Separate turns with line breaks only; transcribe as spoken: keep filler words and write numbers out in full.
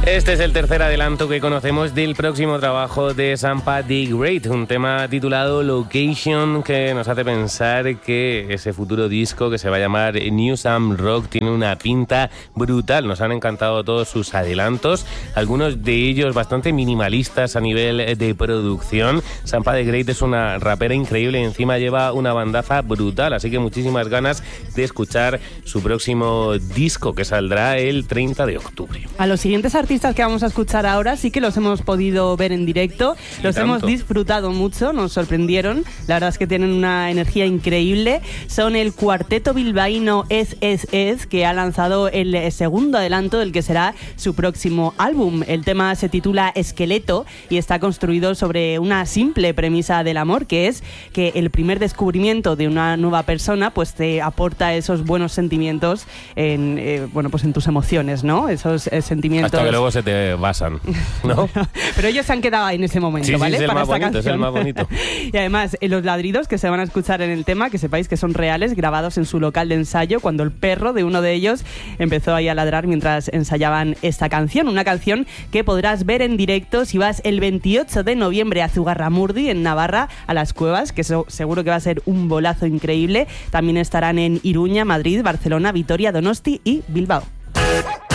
Este es el tercer adelanto que conocemos del próximo trabajo de Sampa the Great, un tema titulado Location que nos hace pensar que ese futuro disco que se va a llamar New Sam Rock tiene una pinta brutal. Nos han encantado todos sus adelantos, algunos de ellos bastante minimalistas a nivel de producción. Sampa the Great es una rapera increíble y encima lleva una bandaza brutal, así que muchísimas ganas de escuchar su próximo disco que saldrá el treinta de octubre.
A los siguientes artistas que vamos a escuchar ahora sí que los hemos podido ver en directo, los hemos disfrutado mucho, nos sorprendieron, la verdad es que tienen una energía increíble. Son el cuarteto bilbaíno Es Es Es, que ha lanzado el segundo adelanto del que será su próximo álbum. El tema se titula Esqueleto y está construido sobre una simple premisa del amor, que es que el primer descubrimiento de una nueva persona pues te aporta esos buenos sentimientos en, eh, bueno, pues en tus emociones, ¿no? Esos eh, sentimientos.
Hasta que luego se te basan, ¿no?
Pero ellos se han quedado ahí en ese momento,
sí,
¿vale?
Sí, es el
Para
más
esta
bonito,
canción.
es el más bonito.
Y además, los ladridos que se van a escuchar en el tema, que sepáis que son reales, grabados en su local de ensayo, cuando el perro de uno de ellos empezó ahí a ladrar mientras ensayaban esta canción. Una canción que podrás ver en directo si vas el veintiocho de noviembre a Zugarramurdi, en Navarra, a Las Cuevas, que eso seguro que va a ser un bolazo increíble. También estarán en Iruña, Madrid, Barcelona, Vitoria, Donosti y Bilbao.